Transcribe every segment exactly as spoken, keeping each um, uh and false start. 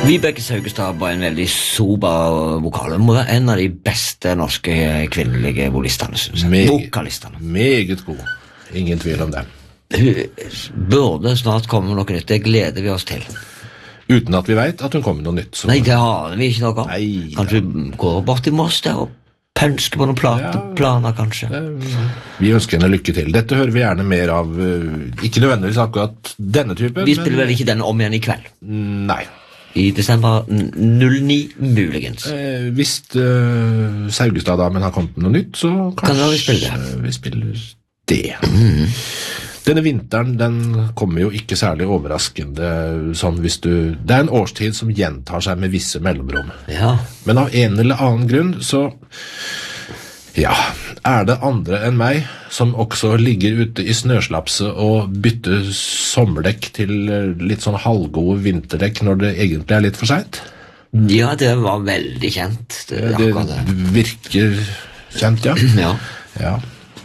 Vibeke Saugestad var en veldig sober vokal. Hun må være en av de beste norske kvinnelige volistene, synes jeg. Meget, Vokalistene. Meget god. Ingen tvil om det. Hun burde snart komme med noe nytt. Det gleder vi oss til. Uten at vi vet at hun kommer med noe nytt. Så... Nei, det har vi ikke noe om. Nei, kanskje vi går bort i Moss der og pønsker på noen plate, Ja. planer, kanskje. Det, vi ønsker henne lykke til. Dette hører vi gjerne mer av, uh, ikke nødvendigvis akkurat denne typen. Vi spiller men... vel ikke den om igjen i kveld? Nei. I desember null ni, muligens. Eh, hvis uh, Saugestad-damen har kommet med noe nytt, så Kan kanskje vi spille det? uh, vi spiller det. Mm. Denne vinteren, den kommer jo ikke særlig overraskende, sånn hvis du... Det er en årstid som gjentar seg med visse mellomrom. Ja. Men av en eller annen grunn, så... Ja, er det andre enn meg som også ligger ute i snøslapset og bytter sommerdekk til litt sånn halvgode vinterdekk når det egentlig er litt for sent? Ja, det var veldig kjent. Det, Det akkurat det. virker kjent, ja. Ja. Ja.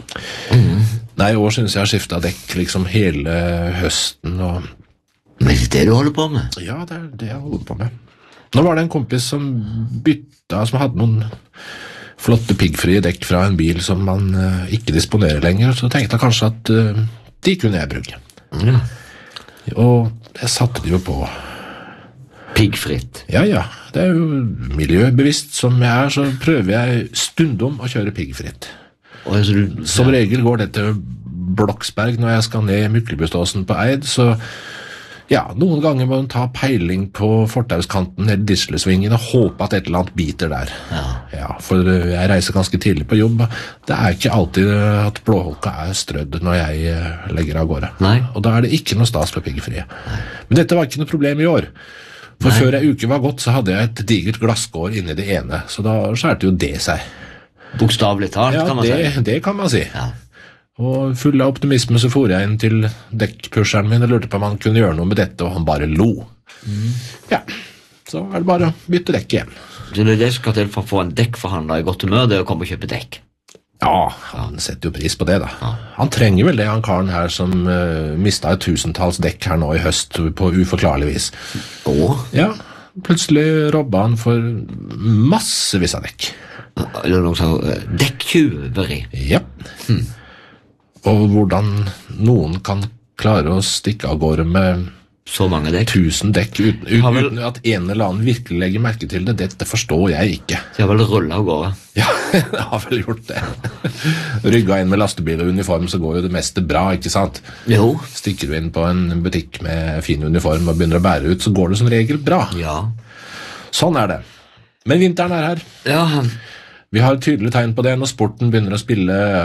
Nei, i år synes jeg har skiftet dekk liksom hele høsten og... Men det er det du holder på med? Ja, det er det jeg holder på med. Nå var det en kompis som bytta, som hadde noen flotte piggfrie dekk fra en bil som man uh, ikke disponerer lenger, så tenkte jeg kanskje at uh, de kunne jeg bruke. Ja. Og jeg satte de jo på. Piggfritt. Ja, ja, det er jo miljøbevisst som jeg er, så prøver jeg stundom å kjøre piggfritt. Og så du, Som regel går det til Bloksberg når jeg skal ned Myklebuståsen på Eid, så ja, noen ganger må man ta peiling på fortauskanten eller Dislesvingen og håpe at et eller annet biter der. Ja. Ja, for jeg reiser ganske tidlig på jobb. Det er ikke alltid at blåholka er strødd når jeg legger av gårde. Nei. Og da er det ikke noe stas på piggfrie. Men dette var ikke noe problem i år. For Nei. før ei uke var gått, så hadde jeg et digert glasskår inni det ene, så da skjærte jo det seg. Bokstavlig talt, Ja, kan man det, si. det kan man si. Ja. Og full av optimisme så for jeg inn til dekkpusheren min og lurte på om han kunne gjøre noe med dette, og han bare lo. Mm. Ja, så er det bare å bytte dekk igjen. Så det er det som skal til for å få en dekkforhandler i godt humør, det er å komme og kjøpe dekk. Ja, han setter jo pris på det da. Ja. Han trenger vel det, han karen her som uh, mistet et tusentalls dekk her nå i høst på uforklarlig vis. Åh? Ja, plutselig robba han for massevis av dekk. Eller noe sånn uh, dekktyveri. Ja. Hmm. Og hvordan noen kan klare å stikke av gårde med Så mange dekk. tusen dekk uten, uten, Har vel- uten at en eller annen virkelig legger merke til det, dette forstår jeg ikke. De har vel rullet av gårde. Ja, jeg har vel gjort det. Rygga inn med lastebil og uniform, så går jo det meste bra, ikke sant? Jo. Stikker du inn på en butikk med fin uniform og begynner å bære ut, så går det som regel bra. Ja. Sånn er det. Men vinteren er her. Ja, Vi har tydelig tegn på det når sporten begynner å spille